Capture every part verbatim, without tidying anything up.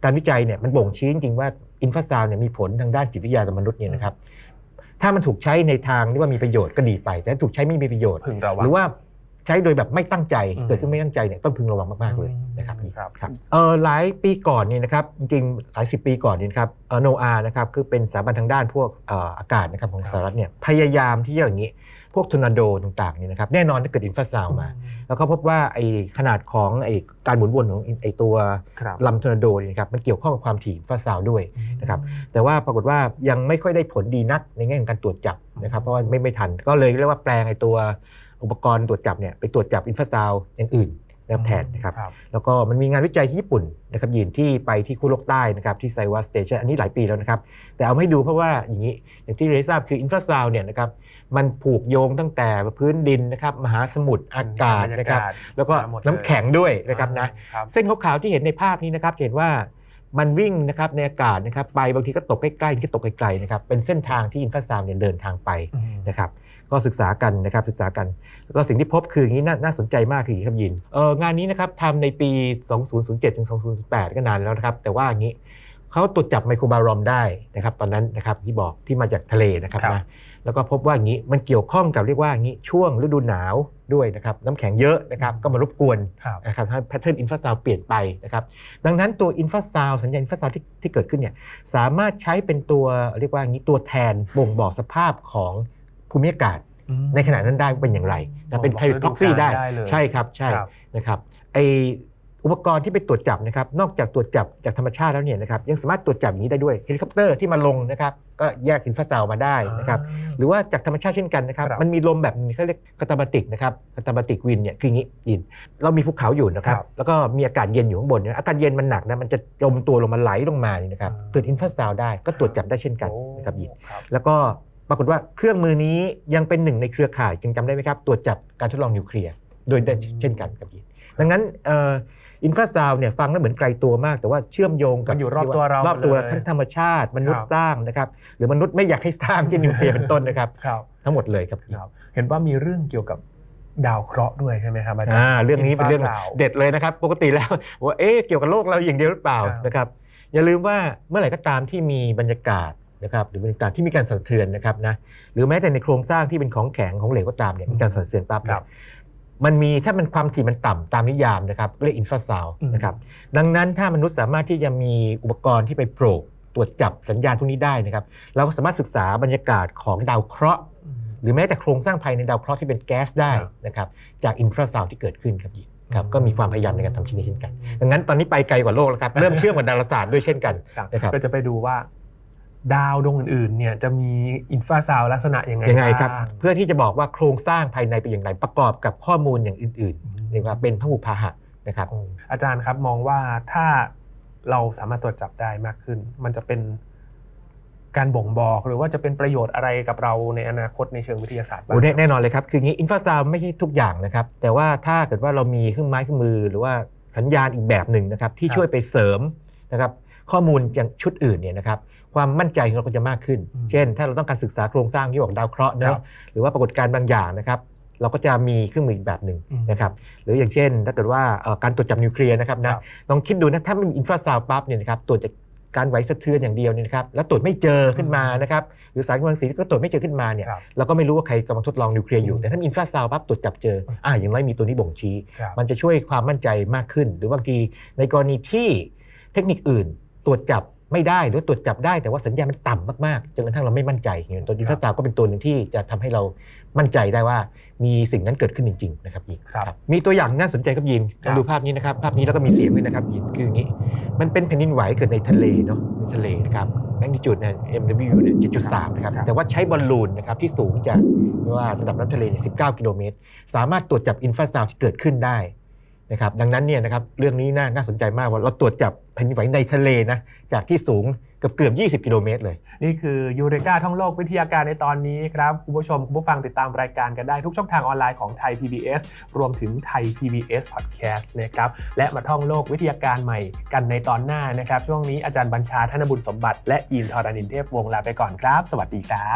การวิจัยเนี่ยมันบ่งชี้จริงๆว่าอินฟราซาวด์เนี่ยมีผลทางด้านจิตวิทยาต่อมนุษย์เนี่ยนะครับถ้ามันถูกใช้ในทางที่ว่ามีประโยชน์ก็ดีไปแต่ถ้าถูกใช้ไม่มีประโยชน์หรือว่าใช้โดยแบบไม่ตั้งใจเกิดขึ้นไม่ตั้งใจเนี่ยต้องพึงระวังมากๆเลยนะครับครับเออหลายปีก่อนเนี่ยนะครับจริงๆหลายสิบปีก่อนเนี่ยครับเออโนอาห์นะครับคือเป็นสถาบันทางด้านพวกเอ่ออากาศนะครับของสหรัฐเนี่ยพยายามที่จะอย่างนี้พวกทอร์นาโดต่างๆเนี่ยนะครับแน่นอนถ้าเกิดอินฟราซาวด์มาแล้วก็พบว่าไอ้ขนาดของไอ้การหมุนวนของไอ้ตัวลำทอร์นาโดเนี่ยครับมันเกี่ยวข้องกับความถี่อินฟราซาวด์ด้วยนะครับแต่ว่าปรากฏว่ายังไม่ค่อยได้ผลดีนักในแง่ของการตรวจจับนะครับเพราะว่าไม่ไม่ทันก็เลยเรียกว่าแปลงไอ้ตัวอุปกรณ์ตรวจจับเนี่ยไปตรวจจับอินฟราซาวด์อย่างอื่นแทนนะครับแล้วก็มันมีงานวิจัยที่ญี่ปุ่นนะครับยินที่ไปที่ขั้วโลกใต้นะครับที่ไซวาสเตชันอันนี้หลายปีแล้วนะครับแต่เอาให้ดูเพราะว่าอย่างนี้อย่างที่เรทราบคืออินฟราซาวด์เนี่ยนะครับมันผูกโยงตั้งแต่พื้นดินนะครับมหาสมุทรอากาศนะครับแล้วก็น้ำแข็งด้วยนะครับนะเส้นขาวๆที่เห็นในภาพนี้นะครับเห็นว่ามันวิ่งนะครับในอากาศนะครับไปบางทีก็ตกใกล้ๆก็ตกไกลๆนะครับเป็นเส้นทางที่อินฟราซาวด์เนี่ยเดินทางไปนะครับก็ศึกษากันนะครับศึกษากันแล้วก็สิ่งที่พบคืออย่างนี้น่าสนใจมากคืออย่างนี้ครับยินเอองานนี้นะครับทำในปีสองพันเจ็ดถึงสองพันสิบแปดก็นานแล้วนะครับแต่ว่าอย่างนี้เขาตรวจจับไมโครบารอมได้นะครับตอนนั้นนะครับที่บอกที่มาจากทะเลนะครับนะแล้วก็พบว่าอย่างนี้มันเกี่ยวข้องกับเรียกว่าอย่างนี้ช่วงฤดูหนาวด้วยนะครับน้ำแข็งเยอะนะครับก็มารบกวนนะครับทำให้แพทเทิร์นอินฟราซาวด์เปลี่ยนไปนะครับดังนั้นตัวอินฟราซาวด์สัญญาณอินฟราซาวด์ที่ที่เกิดขึ้นเนี่ยสามารถใช้เป็นตัวเรียกว่าอย่างนี้ตัวแทนบ่งบอกสภาพของภูมิอากาศในขณะนั้นได้เป็นอย่างไรนะเป็น proxy ได้ใช่ครับใช่นะครับไออุปกรณ์ที่ไปตรวจจับนะครับนอกจากตรวจจับจากธรรมชาติแล้วเนี่ยนะครับยังสามารถตรวจจับอย่างนี้ได้ด้วยเฮลิคอปเตอร์ที่มาลงนะครับก็แยกอินฟราซาวด์มาได้นะครับหรือว่าจากธรรมชาติเช่นกันนะครับมันมีลมแบบนี้เขาเรียกคาตาบาติกนะครับคาตาบาติกวินเนี่ยคืออย่างนี้ยินเรามีภูเขาอยู่นะครับแล้วก็มีอากาศเย็นอยู่ข้างบนเนี่ยอากาศเย็นมันหนักนะมันจะจมตัวลงมาไหลลงมานี่นะครับเกิดอินฟราซาวด์ได้ก็ตรวจจับได้เช่นกันนะครับยินแล้วก็ปรากฏว่าเครื่องมือนี้ยังเป็นหนึ่งในเครือข่ายจึงจำได้ไหมครับตรวจจับการทดลองนิวเคลียร์โดยได้เช่นกันครับยินดังนั้นอินฟราซาวด์เนี่ยฟังแล้วเหมือนไกลตัวมากแต่ว่าเชื่อมโยงกับอยู่รอบตัวเรารอบตัวทั้งธรรมชาติมนุษย์สร้างนะครับหรือมนุษย์ไม่อยากให้สร้างเช่นนิวเคลียร์เป็นต้นนะครับทั้งหมดเลยครับเห็นว่ามีเรื่องเกี่ยวกับดาวเคราะห์ด้วยใช่ไหมครับอาจารย์อ่าเรื่องนี้เป็นเรื่องเด็ดเลยนะครับปกติแล้วว่าเอ๊ะเกี่ยวกับโลกเราอย่างเดียวหรือเปล่านะครับอย่าลืมว่าเมื่อไหร่ก็ตามที่มีบรรยากาศนะครับหรือบรรยากาศที่มีการสั่นสะเทือนนะครับนะหรือแม้แต่ในโครงสร้างที่เป็นของแข็งของเหลวก็ตามเนี่ยมีการสั่นสะเทือนปั๊บเนี่ยมันมีถ้ามันความถี่มันต่ำตามนิยามนะครับเรียกอินฟราซาวด์นะครับดังนั้นถ้ามนุษย์สามารถที่จะมีอุปกรณ์ที่ไปโปรบตรวจจับสัญญาณพวกนี้ได้นะครับเราก็สามารถศึกษาบรรยากาศของดาวเคราะห์หรือแม้แต่โครงสร้างภายในดาวเคราะห์ที่เป็นแก๊สได้นะครับจากอินฟราซาวด์ที่เกิดขึ้นครับครับก็มีความพยายามในการทำชิ้นนี้เช่นกันดังนั้นตอนนี้ไปไกลกว่าโลกแล้วครับเริ่มเชื่อมกับดาราศาสตร์ด้วยเช่นกันนะครับก็จะไปดูว่าดาวดวงอื่นๆเนี่ยจะมีอินฟราซาวด์ลักษณะยังไงยังไงครับเพื่อที่จะบอกว่าโครงสร้างภายในเป็นอย่างไรประกอบกับข้อมูลอย่างอื่นๆเรียกว่าเป็นพหุพาหะนะครับอาจารย์ครับมองว่าถ้าเราสามารถตรวจจับได้มากขึ้นมันจะเป็นการบ่งบอกหรือว่าจะเป็นประโยชน์อะไรกับเราในอนาคตในเชิงวิทยาศาสตร์บ้างแน่นอนเลยครับคืองี้อินฟราซาวด์ไม่ใช่ทุกอย่างนะครับแต่ว่าถ้าเกิดว่าเรามีเครื่องไม้เครื่องมือหรือว่าสัญญาณอีกแบบหนึ่งนะครับที่ช่วยไปเสริมนะครับข้อมูลอย่างชุดอื่นเนี่ยนะครับความมั่นใจของเราก็จะมากขึ้นเช่นถ้าเราต้องการศึกษาโครงสร้างที่บอกดาวเคราะห์เนาะหรือว่าปรากฏการณ์บางอย่างนะครับเราก็จะมีเครื่องมืออีกแบบหนึ่งนะครับหรืออย่างเช่นถ้าเกิดว่าการตรวจจับนิวเคลียร์นะครับนะลองคิดดูนะถ้าไม่มีอินฟราซาวด์ปั๊บเนี่ยนะครับตรวจจากการไหวสะเทือนอย่างเดียวเนี่ยนะครับแล้วตรวจไม่เจอขึ้นมานะครับหรือสารกำลังสีก็ตรวจไม่เจอขึ้นมาเนี่ยเราก็ไม่รู้ว่าใครกำลังทดลองนิวเคลียร์อยู่แต่ถ้ามีอินฟราซาวด์ปั๊บตรวจจับเจออ่าอย่างไรมีตัวนี้บ่งชี้มันจะช่วยความมั่นใจมากขึ้นหรือบางทีในกรณีที่เทคนิคอื่นตรวจจับไม่ได้หรือตรวจจับได้แต่ว่าสัญญาณมันต่ำมากๆจนกระทั่งเราไม่มั่นใจอย่างตัวอินฟราซาวด์ก็เป็นตัวหนึ่งที่จะทำให้เรามั่นใจได้ว่ามีสิ่งนั้นเกิดขึ้นจริงๆนะครับยินมีตัวอย่างน่าสนใจครับยินลองดูภาพนี้นะครับภาพนี้แล้วก็มีเสียงด้วยนะครับยินคืออย่างนี้มันเป็นแผ่นดินไหวเกิดในทะเลเนาะในทะเลนะครับแมกนิจูดเนี่ย เอ็ม ดับเบิลยู เนี่ย เจ็ดจุดสาม นะครับแต่ว่าใช้บอลลูนนะครับที่สูงจากว่าระดับน้ำทะเลเนี่ยสิบเก้ากิโลเมตรสามารถตรวจจับอินฟราซาวด์ที่เกิดขึ้นได้นะครับดังนั้นเนี่ยนะครับเรื่องนี้น่าน่าสนใจมากว่าเราตรวจจับแผ่นดินไหวในทะเลนะจากที่สูงเกือบเกือบยี่สิบกิโลเมตรเลยนี่คือยูเรกาท่องโลกวิทยาการในตอนนี้ครับคุณผู้ชมคุณผู้ฟังติดตามรายการกันได้ทุกช่องทางออนไลน์ของไทย พี บี เอส รวมถึงไทย พี บี เอส Podcast นะครับและมาท่องโลกวิทยาการใหม่กันในตอนหน้านะครับช่วงนี้อาจารย์บัญชาธนบุญสมบัติและยินทรณินเทพวงศ์ลาไปก่อนครับสวัสดีครับ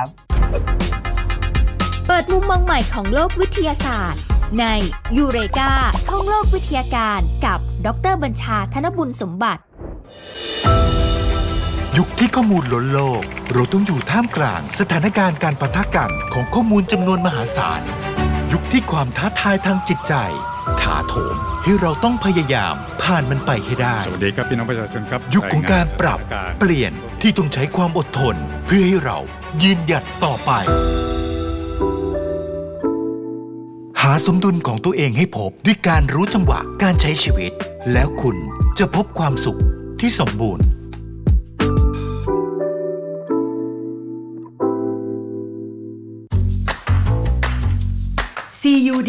เปิดมุมมองใหม่ของโลกวิทยาศาสตร์ในยูเรกาท่องโลกวิทยาการกับดร.บัญชาธนบุญสมบัติยุคที่ข้อมูลล้นโลกเราต้องอยู่ท่ามกลางสถานการณ์การปะทะกันของข้อมูลจำนวนมหาศาลยุคที่ความท้าทายทางจิตใจถาโถมให้เราต้องพยายามผ่านมันไปให้ได้สวัสดีครับพี่น้องประชาชนครับยุคของการปรับเปลี่ยนที่ต้องใช้ความอดทนเพื่อให้เรายืนหยัดต่อไปหาสมดุลของตัวเองให้พบด้วยการรู้จังหวะการใช้ชีวิตแล้วคุณจะพบความสุขที่สมบูรณ์